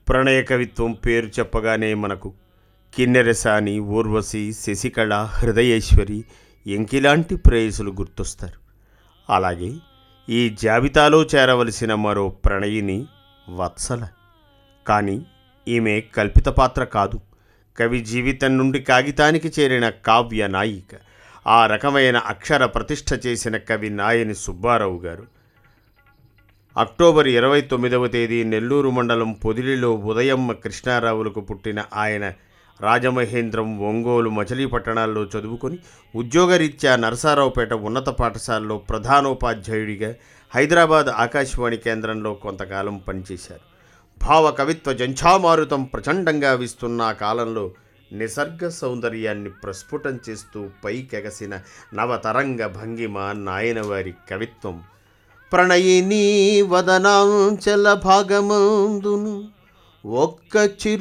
ప్రణయ కవిత్వం పేరు చెప్పగానే మనకు కిన్నెరసాని, ఊర్వశి, శశికళ, హృదయేశ్వరి, ఎంకిలాంటి ప్రేయసులు గుర్తొస్తారు. అలాగే ఈ జాబితాలో చేరవలసిన మరో ప్రణయిని వత్సల. కానీ ఈమె కల్పిత పాత్ర కాదు, కవి జీవితం నుండి కాగితానికి చేరిన కావ్య నాయిక. ఆ రకమైన అక్షర ప్రతిష్ఠ చేసిన కవి నాయని సుబ్బారావు గారు. అక్టోబర్ 29వ తేదీ నెల్లూరు మండలం పొదిలిలో ఉదయమ్మ కృష్ణారావులకు పుట్టిన ఆయన రాజమహేంద్రం, ఒంగోలు, మచిలీపట్టణాల్లో చదువుకొని ఉద్యోగరీత్యా నరసారావుపేట ఉన్నత పాఠశాలలో ప్రధానోపాధ్యాయుడిగా, హైదరాబాద్ ఆకాశవాణి కేంద్రంలో కొంతకాలం పనిచేశారు. భావ కవిత్వ జంఝామారుతం ప్రచండంగా వీస్తున్న ఆ కాలంలో నిసర్గ సౌందర్యాన్ని ప్రస్ఫుటం చేస్తూ పైకెగసిన నవతరంగ భంగిమ నాయనవారి కవిత్వం. ప్రణయిని వదనాంచల భాగమందును ఒక్క చిరు